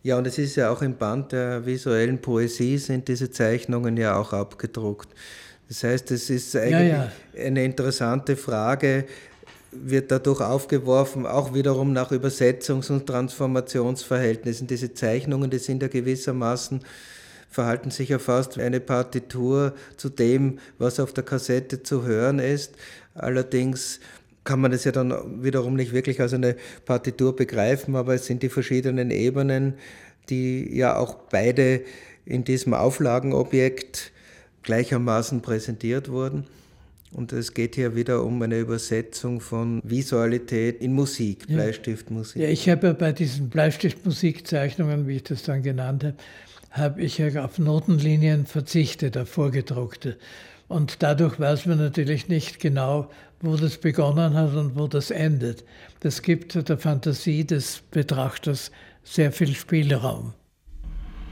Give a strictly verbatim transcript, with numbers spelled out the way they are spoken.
Ja, und es ist ja auch im Band der visuellen Poesie sind diese Zeichnungen ja auch abgedruckt. Das heißt, es ist Ja, eigentlich ja, eine interessante Frage, wird dadurch aufgeworfen, auch wiederum nach Übersetzungs- und Transformationsverhältnissen. Diese Zeichnungen, die sind ja gewissermaßen, verhalten sich ja fast wie eine Partitur zu dem, was auf der Kassette zu hören ist. Allerdings kann man das ja dann wiederum nicht wirklich als eine Partitur begreifen, aber es sind die verschiedenen Ebenen, die ja auch beide in diesem Auflagenobjekt gleichermaßen präsentiert wurden. Und es geht hier wieder um eine Übersetzung von Visualität in Musik, ja. Ja, Bleistiftmusik. ich habe ja bei diesen Bleistiftmusikzeichnungen, wie ich das dann genannt habe, habe ich ja auf Notenlinien verzichtet, auf vorgedruckte. Und dadurch weiß man natürlich nicht genau, wo das begonnen hat und wo das endet. Das gibt der Fantasie des Betrachters sehr viel Spielraum.